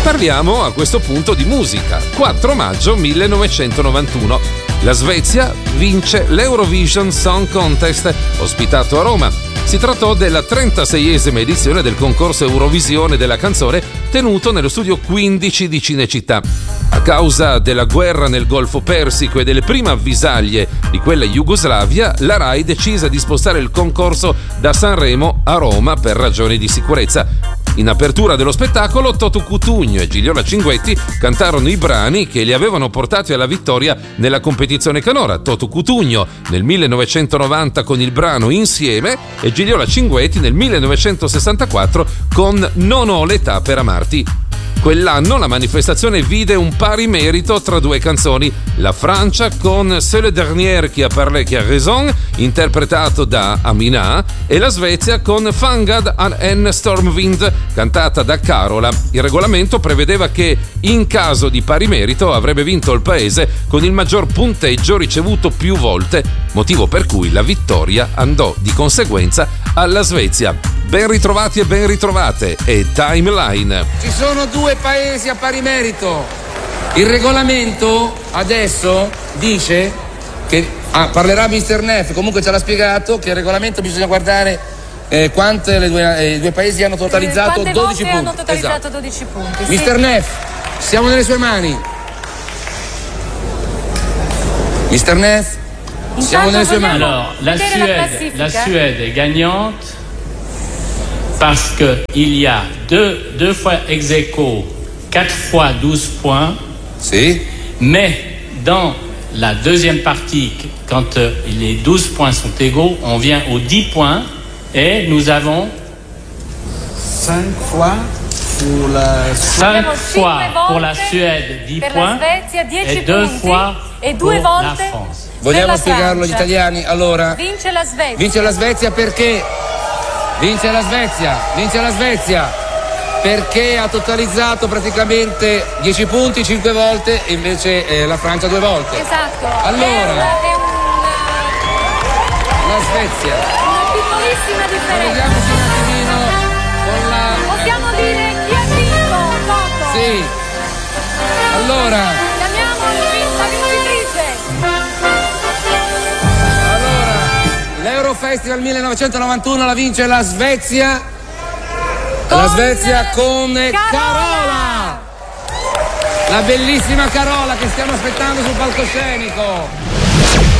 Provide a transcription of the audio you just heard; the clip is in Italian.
Parliamo a questo punto di musica. 4 maggio 1991. La Svezia vince l'Eurovision Song Contest, ospitato a Roma. Si trattò della 36esima edizione del concorso Eurovisione della canzone tenuto nello studio 15 di Cinecittà. A causa della guerra nel Golfo Persico e delle prime avvisaglie di quella Jugoslavia, la RAI decise di spostare il concorso da Sanremo a Roma per ragioni di sicurezza. In apertura dello spettacolo, Toto Cutugno e Gigliola Cinquetti cantarono i brani che li avevano portati alla vittoria nella competizione canora. Toto Cutugno nel 1990 con il brano Insieme e Gigliola Cinquetti nel 1964 con Non ho l'età per amarti. Quell'anno la manifestazione vide un pari merito tra due canzoni, la Francia con C'est le dernier qui a parlé qui a raison, interpretato da Amina, e la Svezia con Fangad en Stormwind, cantata da Carola. Il regolamento prevedeva che in caso di pari merito avrebbe vinto il paese con il maggior punteggio ricevuto più volte, motivo per cui la vittoria andò di conseguenza alla Svezia. Ben ritrovati e ben ritrovate, è Timeline. Ci sono due paesi a pari merito. Il regolamento adesso dice che parlerà Mr. Neff, comunque ce l'ha spiegato che il regolamento bisogna guardare quante i due paesi hanno totalizzato 12 punti. Hanno totalizzato 12 punti. Sì. Mr. Neff, siamo nelle sue mani. Mr. Neff, siamo nelle sue mani. Alors, la Suède est gagnante parce qu'il y a deux fois ex aequo, 4 fois 12 points. Si. Mais dans la deuxième partie, quand les 12 points sont égaux, on vient aux 10 points et nous avons 5 fois pour la Suède. 5 fois pour la Suède 10 points Svezia, 10 et 2 fois e pour 2 la volte France. Vogliamo spiegarlo agli italiani? Allora, vince la Svezia. vince la Svezia perché? Vince la Svezia perché ha totalizzato praticamente 10 punti 5 volte e invece la Francia 2 volte. Esatto. Allora, la Svezia. Una piccolissima differenza. Vediamoci un attimino con la... Possiamo dire chi ha vinto, Toto? Sì. Allora, Chiamiamo la vincitrice. l'Eurofestival 1991 la vince la Svezia. La Svezia con Carola. La bellissima Carola che stiamo aspettando sul palcoscenico.